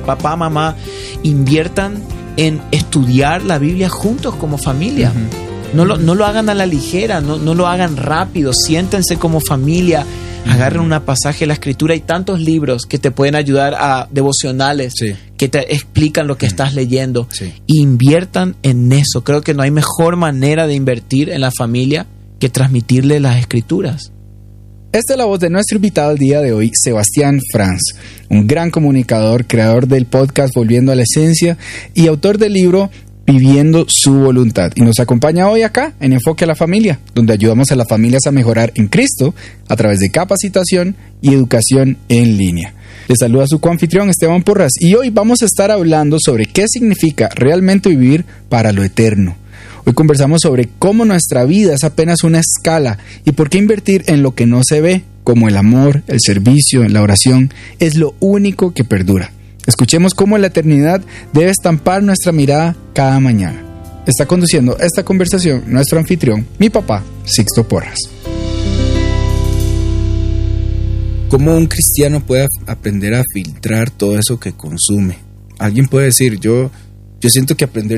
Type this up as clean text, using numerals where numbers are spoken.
papá, mamá, inviertan en estudiar la Biblia juntos como familia. No lo hagan a la ligera, no lo hagan rápido, siéntense como familia, agarren un pasaje de la Escritura. Hay tantos libros que te pueden ayudar a devocionales, que te explican lo que estás leyendo. Inviertan en eso. Creo que no hay mejor manera de invertir en la familia que transmitirle las Escrituras. Esta es la voz de nuestro invitado el día de hoy, Sebastián Franz, un gran comunicador, creador del podcast Volviendo a la Esencia y autor del libro Viviendo su Voluntad. Y nos acompaña hoy acá en Enfoque a la Familia, donde ayudamos a las familias a mejorar en Cristo a través de capacitación y educación en línea. Les saluda su coanfitrión Esteban Porras y hoy vamos a estar hablando sobre qué significa realmente vivir para lo eterno. Hoy conversamos sobre cómo nuestra vida es apenas una escala y por qué invertir en lo que no se ve, como el amor, el servicio, la oración, es lo único que perdura. Escuchemos cómo la eternidad debe estampar nuestra mirada cada mañana. Está conduciendo esta conversación nuestro anfitrión, mi papá, Sixto Porras. ¿Cómo un cristiano puede aprender a filtrar todo eso que consume? Alguien puede decir, yo siento que aprender